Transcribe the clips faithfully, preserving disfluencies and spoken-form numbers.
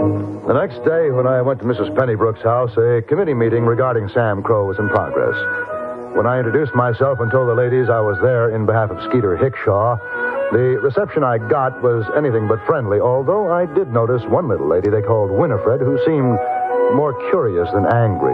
The next day, when I went to Missus Pennybrooke's house, a committee meeting regarding Sam Crow was in progress. When I introduced myself and told the ladies I was there in behalf of Skeeter Hickshaw, the reception I got was anything but friendly, although I did notice one little lady they called Winifred who seemed more curious than angry.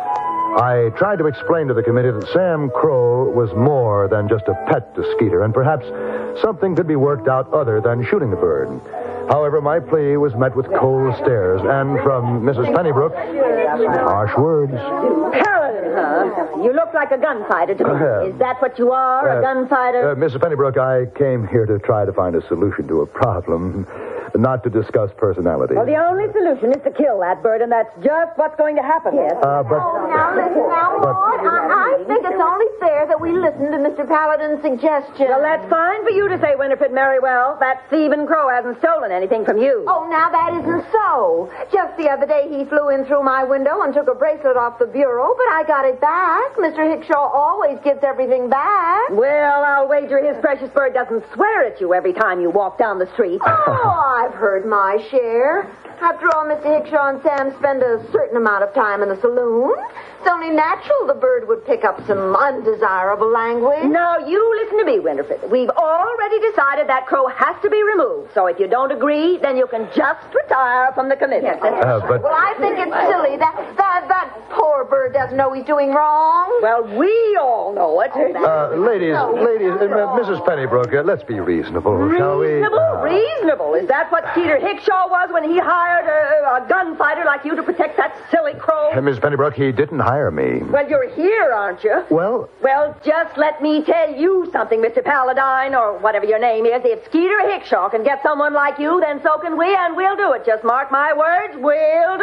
I tried to explain to the committee that Sam Crow was more than just a pet to Skeeter, and perhaps something could be worked out other than shooting the bird. However, my plea was met with cold stares, and from Missus Pennybrook, harsh words. Paladin, huh? You look like a gunfighter to me. Uh, Is that what you are, uh, a gunfighter? Uh, Missus Pennybrook, I came here to try to find a solution to a problem, not to discuss personality. Well, the only solution is to kill that bird, and that's just what's going to happen. Yes. Uh, but... Oh, now listen, now, But- Maud. I, I think it's only fair that we listen to Mister Paladin's suggestion. Well, that's fine for you to say, Winifred Merriwell. That thieving crow hasn't stolen anything from you. Oh, now that isn't so. Just the other day, he flew in through my window and took a bracelet off the bureau, but I got it back. Mister Hickshaw always gets everything back. Well, I'll wager his precious bird doesn't swear at you every time you walk down the street. Oh, I've heard my share. After all, Mister Hickshaw and Sam spend a certain amount of time in the saloon. It's only natural the bird would pick up some undesirable language. Now, you listen to me, Winifred. We've already decided that crow has to be removed. So if you don't agree, then you can just retire from the committee. Yes, that's Uh, but- Well, I think it's silly. That, that, that poor bird doesn't know he's doing wrong. Well, we all know it. Uh, ladies, ladies, uh, Missus Pennybrook, uh, let's be reasonable, shall we? Reasonable? Uh, Reasonable? Is that what Skeeter Hickshaw was when he hired a, a gunfighter like you to protect that silly crow? uh, Miss Pennybrook, he didn't hire me. Well, you're here, aren't you? Well, Well, just let me tell you something, Mister Paladine, or whatever your name is. If Skeeter Hickshaw can get someone like you, then so can we, and we'll do it. Just mark my words, we'll do it.